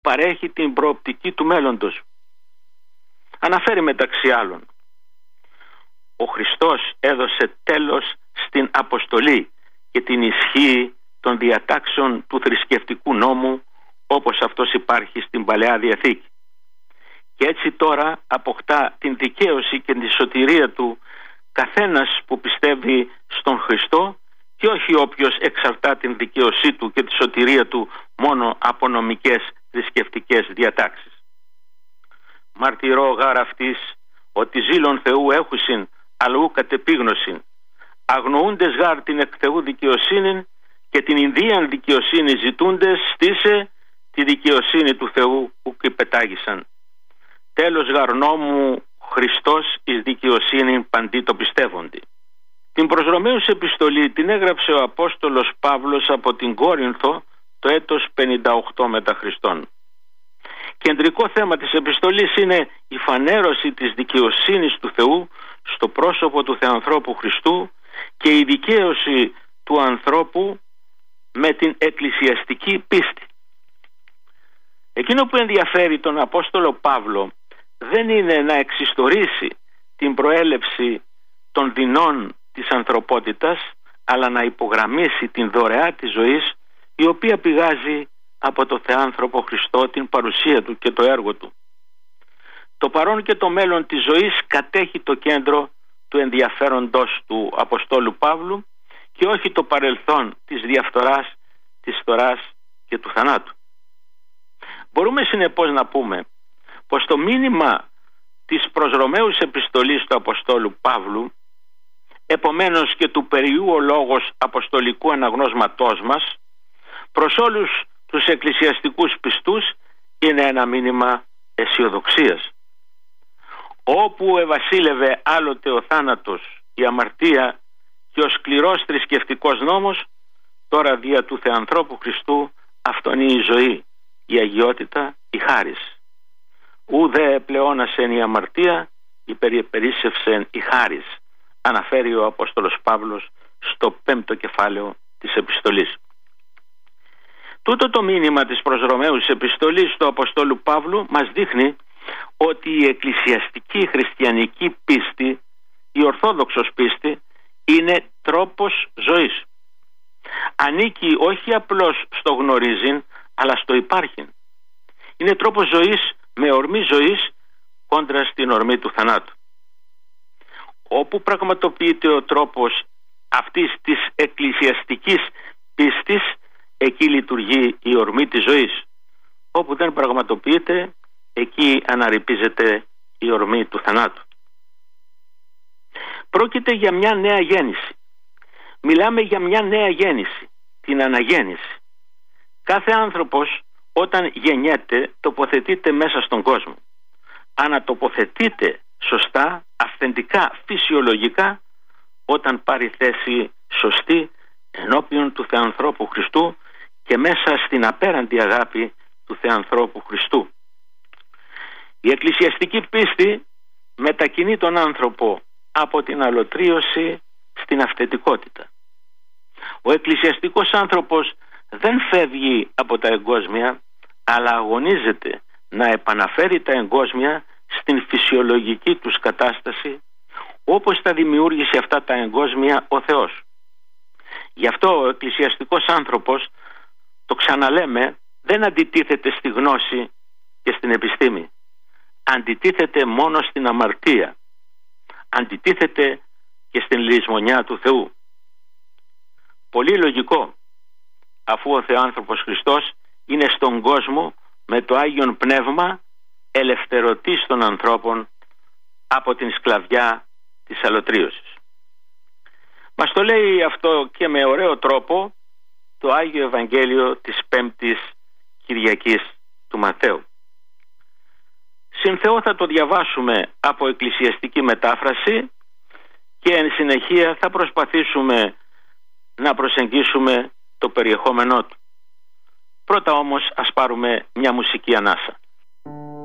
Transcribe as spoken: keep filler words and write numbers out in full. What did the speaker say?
παρέχει την προοπτική του μέλλοντος. Αναφέρει μεταξύ άλλων: ο Χριστός έδωσε τέλος στην αποστολή και την ισχύ των διατάξεων του θρησκευτικού νόμου όπως αυτός υπάρχει στην Παλαιά Διαθήκη. Και έτσι τώρα αποκτά την δικαίωση και τη σωτηρία του καθένας που πιστεύει στον Χριστό και όχι όποιος εξαρτά την δικαίωσή του και τη σωτηρία του μόνο από νομικές θρησκευτικές διατάξεις. Μαρτυρώ γάρ αυτής ότι ζήλων Θεού έχουσιν αλλού κατεπίγνωσιν, αγνοούντες γάρ την εκ Θεού δικαιοσύνην και την Ινδίαν δικαιοσύνη ζητούντες στήσε τη δικαιοσύνη του Θεού που κυπετάγησαν. Τέλος γαρ νόμου Χριστός εις δικαιοσύνη παντί το πιστεύοντι. Την προς Ρωμαίους επιστολή την έγραψε ο Απόστολος Παύλος από την Κόρινθο το έτος πενήντα οκτώ μετά Χριστόν. Κεντρικό θέμα της επιστολής είναι η φανέρωση της δικαιοσύνης του Θεού στο πρόσωπο του Θεανθρώπου Χριστού και η δικαίωση του ανθρώπου με την εκκλησιαστική πίστη. Εκείνο που ενδιαφέρει τον Απόστολο Παύλο δεν είναι να εξιστορήσει την προέλευση των δεινών της ανθρωπότητας, αλλά να υπογραμμίσει την δωρεά της ζωής, η οποία πηγάζει από το Θεάνθρωπο Χριστό, την παρουσία του και το έργο του. Το παρόν και το μέλλον της ζωής κατέχει το κέντρο του ενδιαφέροντος του Αποστόλου Παύλου και όχι το παρελθόν της διαφθοράς, της φθοράς και του θανάτου. Μπορούμε συνεπώς να πούμε πως το μήνυμα της προς Ρωμαίους επιστολής του Αποστόλου Παύλου, επομένως και του περιού ο λόγος αποστολικού αναγνώσματός μας, προς όλους τους εκκλησιαστικούς πιστούς είναι ένα μήνυμα αισιοδοξίας. Όπου ευασίλευε άλλοτε ο θάνατος, η αμαρτία και ο σκληρός θρησκευτικός νόμος, τώρα δια του Θεανθρώπου Χριστού αυτονεί η ζωή, η αγιότητα, η χάρις. Ουδέ πλεόνασεν η αμαρτία, υπερυπερίσσευσεν η χάρις, αναφέρει ο Απόστολος Παύλος στο πέμπτο κεφάλαιο της επιστολής. Τούτο το μήνυμα της προς Ρωμαίους επιστολής του Αποστόλου Παύλου μας δείχνει ότι η εκκλησιαστική χριστιανική πίστη, η ορθόδοξος πίστη, είναι τρόπος ζωής. Ανήκει όχι απλώς στο γνωρίζειν, αλλά στο υπάρχειν. Είναι τρόπος ζωής με ορμή ζωής κόντρα στην ορμή του θανάτου. Όπου πραγματοποιείται ο τρόπος αυτής της εκκλησιαστικής πίστης, εκεί λειτουργεί η ορμή της ζωής. Όπου δεν πραγματοποιείται, εκεί αναρρυπίζεται η ορμή του θανάτου. Πρόκειται για μια νέα γέννηση. Μιλάμε για μια νέα γέννηση, την αναγέννηση. Κάθε άνθρωπος όταν γεννιέται τοποθετείται μέσα στον κόσμο. Ανατοποθετείται σωστά, αυθεντικά, φυσιολογικά, όταν πάρει θέση σωστή ενώπιον του Θεανθρώπου Χριστού και μέσα στην απέραντη αγάπη του Θεανθρώπου Χριστού. Η εκκλησιαστική πίστη μετακινεί τον άνθρωπο από την αλωτρίωση στην αυθεντικότητα. Ο εκκλησιαστικός άνθρωπος δεν φεύγει από τα εγκόσμια, αλλά αγωνίζεται να επαναφέρει τα εγκόσμια στην φυσιολογική τους κατάσταση, όπως τα δημιούργησε αυτά τα εγκόσμια ο Θεός. Γι' αυτό ο εκκλησιαστικός άνθρωπος, το ξαναλέμε, δεν αντιτίθεται στη γνώση και στην επιστήμη. Αντιτίθεται μόνο στην αμαρτία. Αντιτίθεται και στην λησμονιά του Θεού. Πολύ λογικό, αφού ο Θεάνθρωπος Χριστός είναι στον κόσμο με το Άγιον Πνεύμα ελευθερωτής των ανθρώπων από την σκλαβιά της αλωτρίωσης. Μας το λέει αυτό και με ωραίο τρόπο το Άγιο Ευαγγέλιο της Πέμπτης Κυριακής του Ματθαίου. Συν Θεό θα το διαβάσουμε από εκκλησιαστική μετάφραση και εν συνεχεία θα προσπαθήσουμε να προσεγγίσουμε το περιεχόμενό του. Πρώτα όμως ας πάρουμε μια μουσική ανάσα.